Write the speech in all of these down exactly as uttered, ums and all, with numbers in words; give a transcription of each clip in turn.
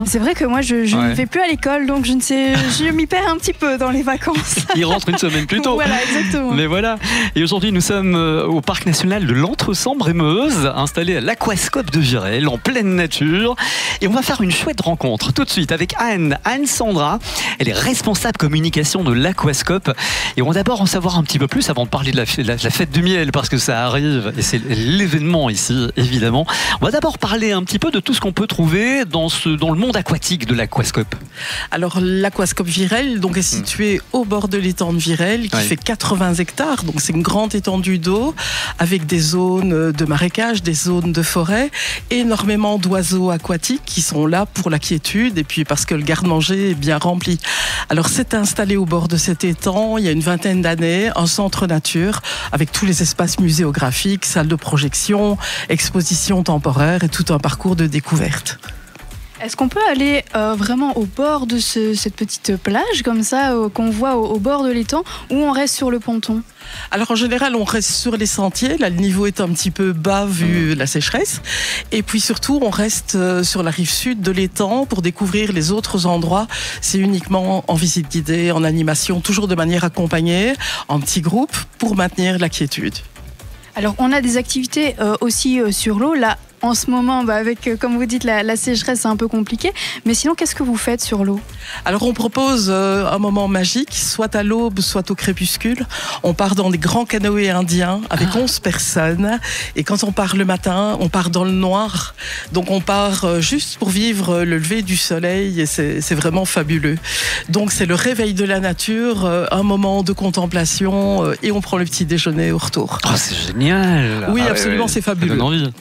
C'est vrai que moi, je, je Ouais. ne vais plus à l'école, donc je ne sais, je m'y perds un petit peu dans les vacances. Il rentre une semaine plus tôt. Voilà, exactement. Mais voilà. Et aujourd'hui, nous sommes euh, au parc national de l'Entre-Sambre-et-Meuse, installé à l'Aquascope de Virel, en pleine nature. Et on va faire une chouette rencontre tout de suite avec Anne, Anne Sandra. Elle est responsable communication de l'Aquascope. Et on va d'abord en savoir un petit peu plus avant de parler de la, de la, de la fête du miel, parce que ça arrive et c'est l'événement ici, évidemment. On va d'abord parler un petit peu de tout ce qu'on peut trouver dans, ce, dans le monde aquatique de l'Aquascope. Alors l'Aquascope Virel donc, est situé mmh. au bord de l'étang de Virel qui ouais. fait quatre-vingts hectares, donc c'est une grande étendue d'eau avec des zones de marécage, des zones de forêt, énormément d'oiseaux aquatiques qui sont là pour la quiétude et puis parce que le garde-manger est bien rempli. Alors c'est installé au bord de cet étang il y a une vingtaine d'années, un centre nature avec tous les espaces muséographiques, salles de projection, expositions temporaires et tout un parcours de découverte. Est-ce qu'on peut aller euh, vraiment au bord de ce, cette petite plage comme ça euh, qu'on voit au, au bord de l'étang ou on reste sur le ponton ? Alors en général on reste sur les sentiers, là le niveau est un petit peu bas vu la sécheresse et puis surtout on reste euh, sur la rive sud de l'étang pour découvrir les autres endroits. C'est uniquement en visite guidée, en animation, toujours de manière accompagnée, en petits groupes pour maintenir la quiétude. Alors on a des activités euh, aussi euh, sur l'eau là. En ce moment, bah avec, euh, comme vous dites, la, la sécheresse, c'est un peu compliqué. Mais sinon, qu'est-ce que vous faites sur l'eau ? Alors, on propose euh, un moment magique, soit à l'aube, soit au crépuscule. On part dans des grands canoës indiens avec ah. onze personnes. Et quand on part le matin, on part dans le noir. Donc, on part euh, juste pour vivre le lever du soleil. Et c'est, c'est vraiment fabuleux. Donc, c'est le réveil de la nature, euh, un moment de contemplation. Euh, et on prend le petit déjeuner au retour. Oh, c'est génial ! Oui, ah, absolument, ouais, ouais. c'est fabuleux. Ça donne envie.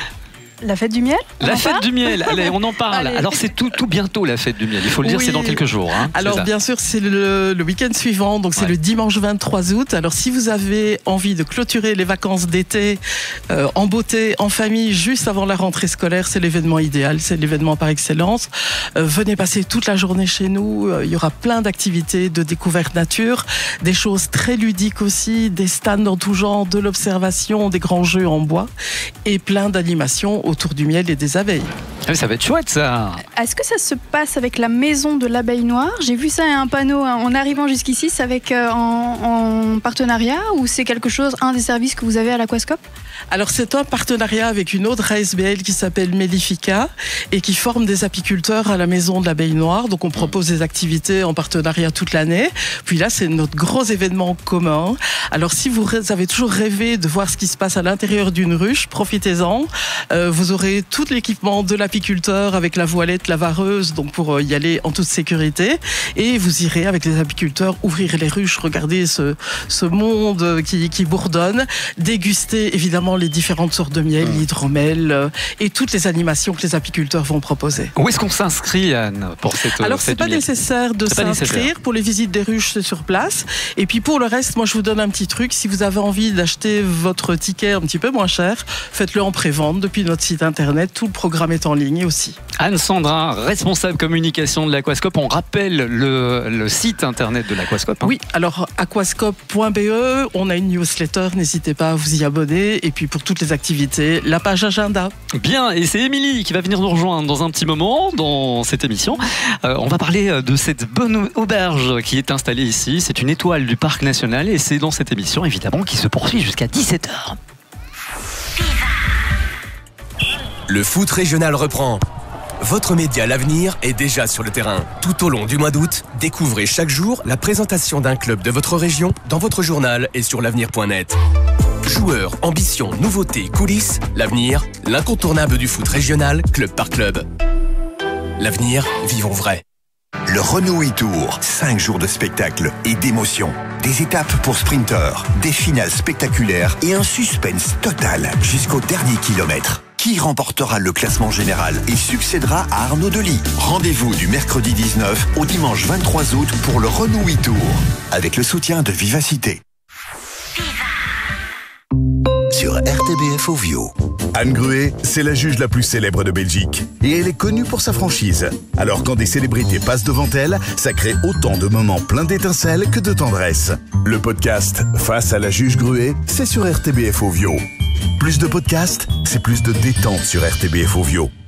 La fête du miel ? La fête parle du miel, allez, on en parle. Alors c'est tout, tout bientôt la fête du miel, il faut le dire, oui. C'est dans quelques jours. Hein, Alors bien sûr, c'est le, le week-end suivant, donc c'est ouais. le dimanche vingt-trois août. Alors si vous avez envie de clôturer les vacances d'été euh, en beauté, en famille, juste avant la rentrée scolaire, c'est l'événement idéal, c'est l'événement par excellence. Euh, venez passer toute la journée chez nous, euh, il y aura plein d'activités de découverte nature, des choses très ludiques aussi, des stands dans tout genre, de l'observation, des grands jeux en bois et plein d'animations autour du miel et des abeilles. Ah, ça va être chouette ça. Est-ce que ça se passe avec la maison de l'abeille noire ? J'ai vu ça à un panneau hein, en arrivant jusqu'ici, c'est avec euh, en, en partenariat ou c'est quelque chose, un des services que vous avez à l'Aquascope ? Alors c'est un partenariat avec une autre A S B L qui s'appelle Mellifica et qui forme des apiculteurs à la maison de l'abeille noire. Donc on propose des activités en partenariat toute l'année. Puis là c'est notre gros événement commun. Alors si vous avez toujours rêvé de voir ce qui se passe à l'intérieur d'une ruche, profitez-en. Euh, vous aurez tout l'équipement de l'apiculteur avec la voilette, la vareuse, donc pour y aller en toute sécurité. Et vous irez avec les apiculteurs ouvrir les ruches, regarder ce, ce monde qui, qui bourdonne, déguster évidemment les différentes sortes de miel, mmh. l'hydromel euh, et toutes les animations que les apiculteurs vont proposer. Où est-ce qu'on s'inscrit, Anne, pour cette Alors, c'est pas nécessaire de s'inscrire. Pour les visites des ruches, c'est sur place. Et puis, pour le reste, moi, je vous donne un petit truc. Si vous avez envie d'acheter votre ticket un petit peu moins cher, faites-le en pré-vente depuis notre site internet. Tout le programme est en ligne aussi. Anne Sandra, responsable communication de l'Aquascope. On rappelle le, le site internet de l'Aquascope. Hein. Oui, alors aquascope point b e, on a une newsletter, n'hésitez pas à vous y abonner. Et puis pour toutes les activités, la page agenda. Bien, et c'est Émilie qui va venir nous rejoindre dans un petit moment dans cette émission. Euh, on va parler de cette bonne auberge qui est installée ici. C'est une étoile du parc national et c'est dans cette émission évidemment qui se poursuit jusqu'à dix-sept heures. Le foot régional reprend. Votre média L'Avenir est déjà sur le terrain. Tout au long du mois d'août, découvrez chaque jour la présentation d'un club de votre région dans votre journal et sur l'avenir point net. Joueurs, ambitions, nouveautés, coulisses, L'Avenir, l'incontournable du foot régional, club par club. L'Avenir, vivons vrai. Le Renault e-Tour, cinq jours de spectacle et d'émotion. Des étapes pour sprinteurs, des finales spectaculaires et un suspense total jusqu'au dernier kilomètre. Qui remportera le classement général et succédera à Arnaud Delis? Rendez-vous du mercredi dix-neuf au dimanche vingt-trois août pour le Renault e-Tour, avec le soutien de Vivacité. Sur R T B F Ovio. Anne Gruet, c'est la juge la plus célèbre de Belgique. Et elle est connue pour sa franchise. Alors quand des célébrités passent devant elle, ça crée autant de moments pleins d'étincelles que de tendresse. Le podcast Face à la juge Gruet, c'est sur R T B F Ovio. Plus de podcasts, c'est plus de détente sur R T B F Ovio.